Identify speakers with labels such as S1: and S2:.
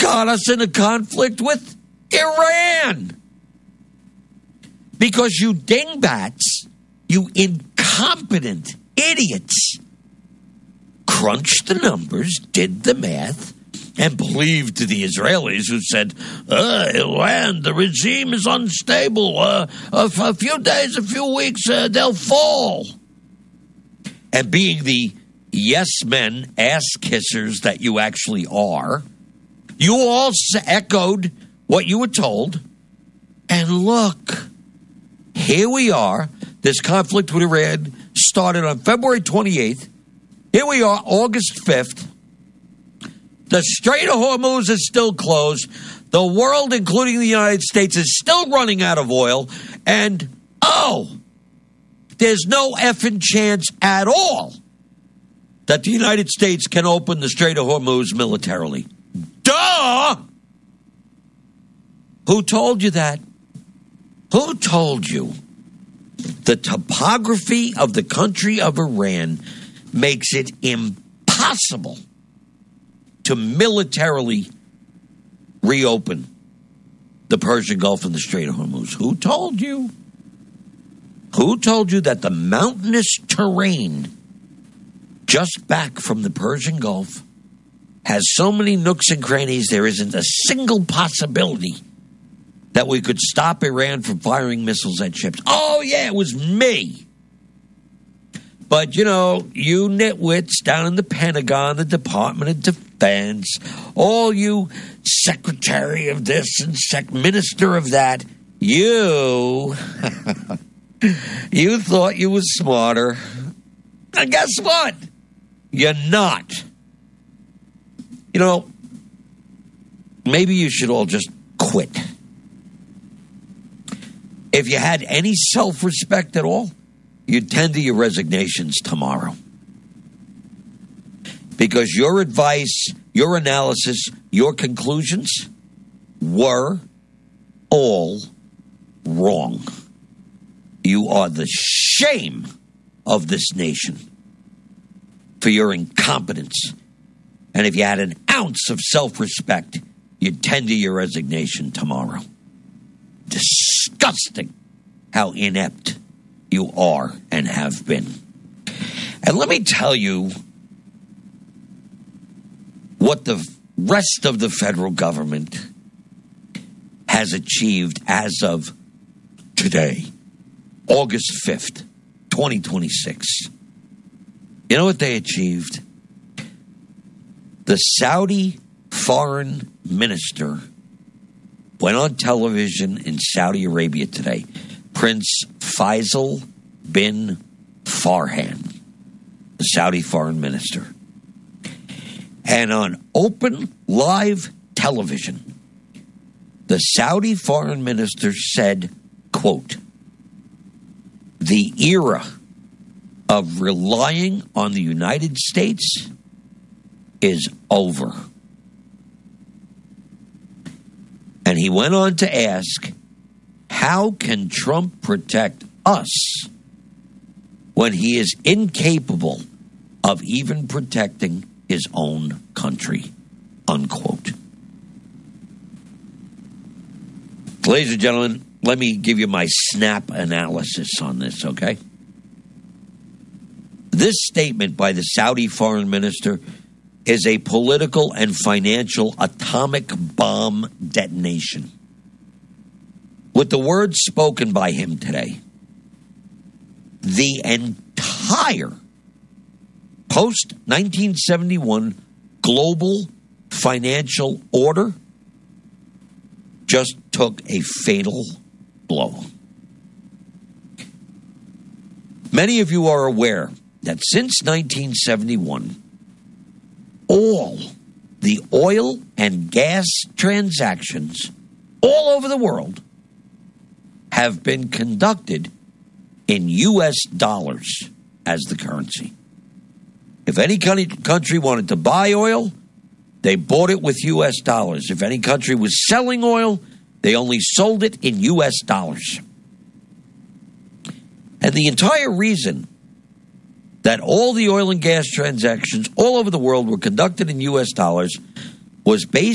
S1: got us in a conflict with Iran. Because you dingbats, you incompetent idiots, crunched the numbers, did the math, and believed the Israelis who said, Iran, the regime is unstable. A few days, a few weeks, they'll fall. And being the yes men, ass kissers that you actually are, you all echoed what you were told. And look, here we are. This conflict with Iran started on February 28th. Here we are, August 5th. The Strait of Hormuz is still closed. The world, including the United States, is still running out of oil. And, there's no effing chance at all that the United States can open the Strait of Hormuz militarily. Duh! Who told you that? Who told you? The topography of the country of Iran makes it impossible to militarily reopen the Persian Gulf and the Strait of Hormuz. Who told you? Who told you that the mountainous terrain just back from the Persian Gulf has so many nooks and crannies there isn't a single possibility that we could stop Iran from firing missiles at ships? Oh, yeah, it was me. But, you nitwits down in the Pentagon, the Department of Defense, all you secretary of this and minister of that, you thought you was smarter. And guess what? You're not. Maybe you should all just quit. If you had any self-respect at all, you'd tender your resignations tomorrow. Because your advice, your analysis, your conclusions were all wrong. You are the shame of this nation for your incompetence. And if you had an ounce of self-respect, you'd tender your resignation tomorrow. Disgusting how inept you are and have been. And let me tell you what the rest of the federal government has achieved as of today, August 5th, 2026. You know what they achieved? The Saudi foreign minister went on television in Saudi Arabia today. Prince Faisal bin Farhan, the Saudi foreign minister. And on open live television, the Saudi foreign minister said, quote, "The era of relying on the United States is over." And he went on to ask, how can Trump protect us when he is incapable of even protecting his own country? Unquote. Ladies and gentlemen, let me give you my snap analysis on this, okay? This statement by the Saudi foreign minister is a political and financial atomic bomb detonation. With the words spoken by him today, the entire post-1971 global financial order just took a fatal blow. Many of you are aware that since 1971, all the oil and gas transactions all over the world have been conducted in U.S. dollars as the currency. If any country wanted to buy oil, they bought it with U.S. dollars. If any country was selling oil, they only sold it in U.S. dollars. And the entire reason that all the oil and gas transactions all over the world were conducted in U.S. dollars was based